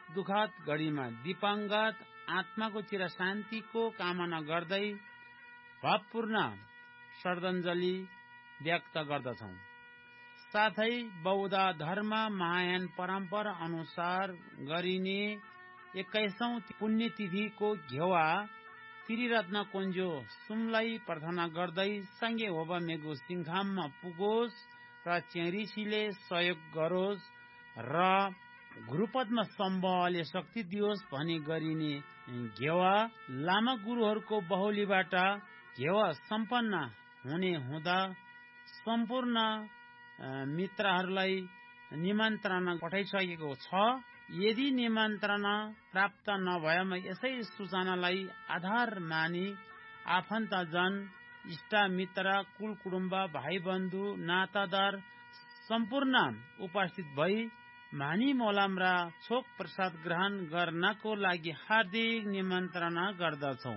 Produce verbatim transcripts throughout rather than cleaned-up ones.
दुखद घडीमा दिवंगत आत्माको चिर शान्तिको कामना गर्दै भावपूर्ण श्रद्धाञ्जली व्यक्त गर्दछौं। साथै बौद्ध धर्म महायान परम्परा अनुसार गरिने एक्काइसौं पुण्यतिथिको घेवा त्रिरत्न कोन्जो सुमलाई प्रार्थना गर्दै साङ्गे होबा मेगु सिङखाममा पुगोस् र चेरिसीले सहयोग गरोस् र गुरुपदमा सम्बहले शक्ति दियोस् भनी गरिने घेवा लामा गुरुहरूको बहुलीबाट घेवा सम्पन्न हुने हुँदा सम्पूर्ण मित्रहरूलाई निमन्त्रणा पठाइसकेको छ। यदि निमन्त्रणा प्राप्त नभएमा यसै सूचनालाई आधार मानी आफन्तजन इष्ट मित्र कुल कुटुम्ब भाइ बन्धु नातादार सम्पूर्ण उपस्थित भई मानी मोलाम र छोक प्रसाद ग्रहण गर्नको लागि हार्दिक निमन्त्रणा गर्दछौ।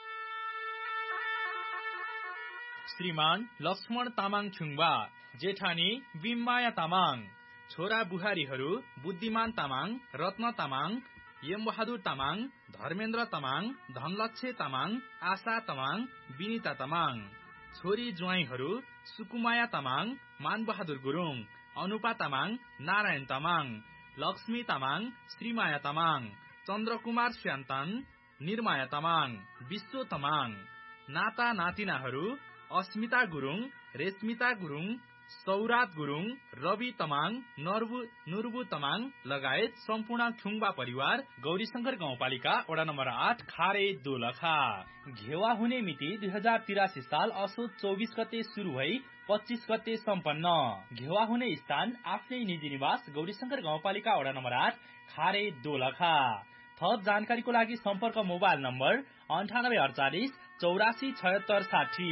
श्रीमान लक्ष्मण तामाङ छुङबा, जेठानी बिममाया तामाङ, छोरा बुहारीहरू बुद्धिमान तामाङ, रत्न तामाङ, यमबहादुर तामाङ, धर्मेन्द्र तामाङ, धनलक्ष्य तामाङ, आशा तामाङ, विनिता तामाङ, छोरी ज्वाइँहरू सुकुमाया तामाङ, मानबहादुर गुरुङ, अनुपा तामाङ, नारायण तामाङ, लक्ष्मी तामाङ, श्रीमाया तामाङ, चन्द्रकुमार स्यान्तन, निर्माया तामाङ, विश्व तामाङ, नाता नातिनाहरू अस्मिता गुरुङ, रेशमिता गुरुङ, सौरात गुरुङ, रवि तामाङ, नर्बु नुर्बु तामाङ लगायत सम्पूर्ण खुङबा परिवार गौरीशंकर गाउँपालिका वडा नम्बर आठ खारे दोलखा। घेवा हुने मिति दुई हजार तिरासी साल असोज चौबीस गते शुरू भई पच्चीस गते सम्पन्न। घेवा हुने स्थान आफ्नै निजी निवास गौरीशंकर गाउँपालिका वडा नम्बर आठ खारे दोलखा। थप जानकारीको लागि सम्पर्क मोबाइल नम्बर अन्ठानब्बे अडचालिस चौरासी छयत्तर साठी।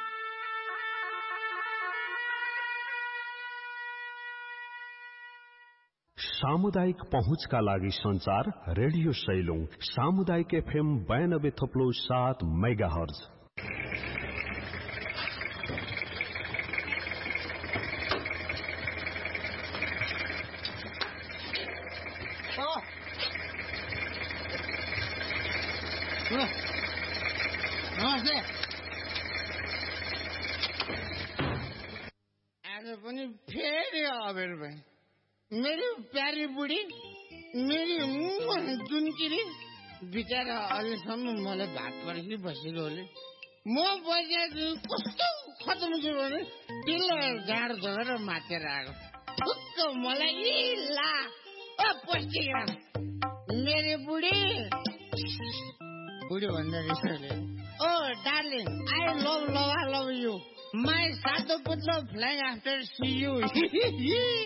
सामुदायिक पहुँचका लागि संचार रेडियो सैलुङ सामुदायिक एफएम बयानब्बे थप्लो सात मेगा हर्ज। नमस्ते। आज पनि फेरि अबेर भाइ, मेरी प्यारी बुढी, मेरी जुनकिरी बिचरा अहिलेसम्म मलाई भात पर्खी बसेको होले म बजे कस्तो खतम छु भने त्यसलाई गाड धोएर मातेर आएको ठुक्क मलाई ला ओ पस्टिग्राम मेरी बुढी बुढी भन्दा रिसले ओ darling I love love I love you my सातो पुत्लो फ्लाइङ आफ्टर सी यु